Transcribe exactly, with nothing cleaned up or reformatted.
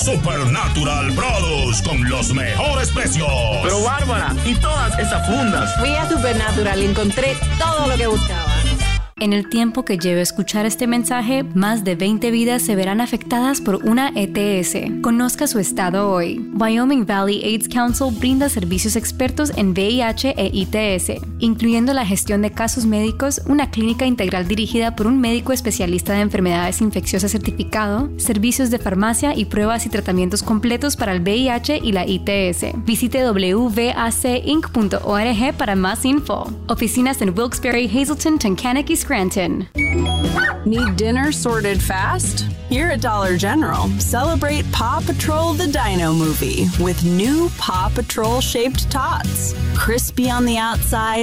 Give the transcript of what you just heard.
Supernatural Produce con los mejores precios. Pero Bárbara, ¿y todas esas fundas? Fui a Supernatural y encontré todo lo que buscaba. En el tiempo que lleve a escuchar este mensaje, más de veinte vidas se verán afectadas por una E T S. Conozca su estado hoy. Wyoming Valley AIDS Council brinda servicios expertos en V I H e I T S, incluyendo la gestión de casos médicos, una clínica integral dirigida por un médico especialista de enfermedades infecciosas certificado, servicios de farmacia y pruebas y tratamientos completos para el V I H y la I T S. Visite w v a c inc punto org para más info. Oficinas en Wilkes-Barre, Hazleton, Tunkhannock y Scranton. Need dinner sorted fast? Here at Dollar General, celebrate Paw Patrol the Dino Movie with new Paw Patrol shaped tots. Crispy on the outside,